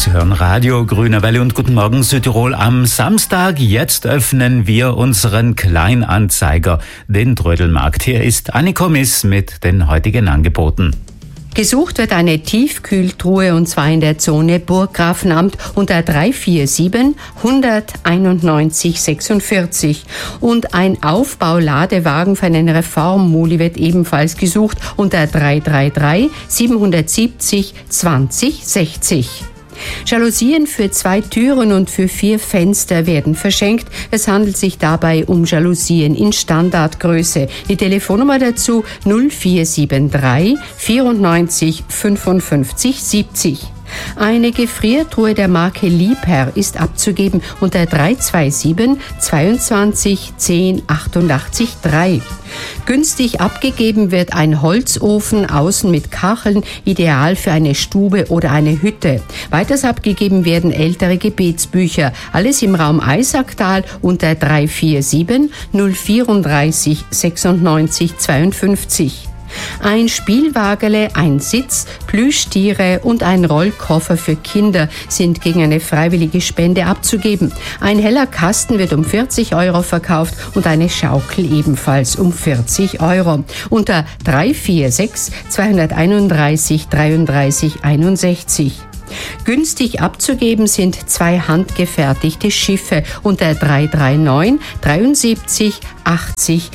Sie hören Radio Grüne Welle und guten Morgen Südtirol am Samstag. Jetzt öffnen wir unseren Kleinanzeiger, den Trödelmarkt. Hier ist Annika Miss mit den heutigen Angeboten. Gesucht wird eine Tiefkühltruhe und zwar in der Zone Burggrafenamt unter 347 191 46. Und ein Aufbauladewagen für einen Reformmuli wird ebenfalls gesucht unter 333 770 20 60. Jalousien für 2 Türen und für 4 Fenster werden verschenkt. Es handelt sich dabei um Jalousien in Standardgröße. Die Telefonnummer dazu 0473 94 55 70. Eine Gefriertruhe der Marke Liebherr ist abzugeben unter 327 22 10 88 3. Günstig abgegeben wird ein Holzofen außen mit Kacheln, ideal für eine Stube oder eine Hütte. Weiters abgegeben werden ältere Gebetsbücher, alles im Raum Eisacktal unter 347 034 96 52. Ein Spielwagele, ein Sitz, Plüschtiere und ein Rollkoffer für Kinder sind gegen eine freiwillige Spende abzugeben. Ein heller Kasten wird um 40 € verkauft und eine Schaukel ebenfalls um 40 €. Unter 346 231 33 61. Günstig abzugeben sind 2 handgefertigte Schiffe unter 339 73 80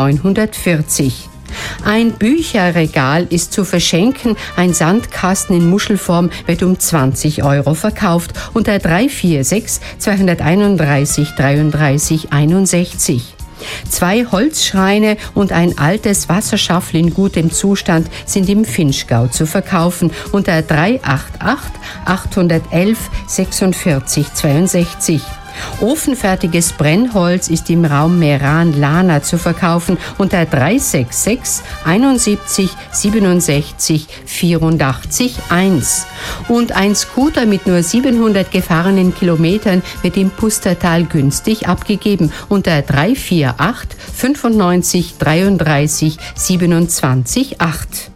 940. Ein Bücherregal ist zu verschenken. Ein Sandkasten in Muschelform wird um 20 € verkauft. Unter 346 231 33 61. 2 Holzschreine und ein altes Wasserschaffel in gutem Zustand sind im Vinschgau zu verkaufen. Unter 388 811 46 62. Ofenfertiges Brennholz ist im Raum Meran-Lana zu verkaufen unter 366 71 67 84 1. Und ein Scooter mit nur 700 gefahrenen Kilometern wird im Pustertal günstig abgegeben unter 348 95 33 27 8.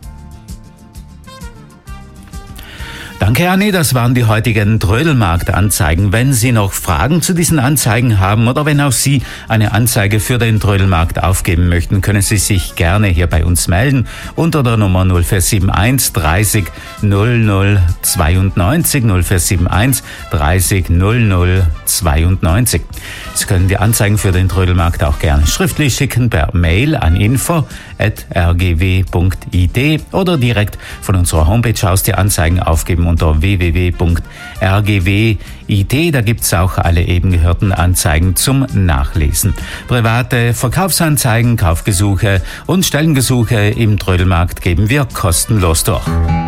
Danke, Anni. Das waren die heutigen Trödelmarkt-Anzeigen. Wenn Sie noch Fragen zu diesen Anzeigen haben oder wenn auch Sie eine Anzeige für den Trödelmarkt aufgeben möchten, können Sie sich gerne hier bei uns melden unter der Nummer 0471 30 00 92 0471 30 00 92. Sie können die Anzeigen für den Trödelmarkt auch gerne schriftlich schicken per Mail an info@rgw.it oder direkt von unserer Homepage aus die Anzeigen aufgeben unter www.rgw.it. Da gibt's auch alle eben gehörten Anzeigen zum Nachlesen. Private Verkaufsanzeigen, Kaufgesuche und Stellengesuche im Trödelmarkt geben wir kostenlos durch.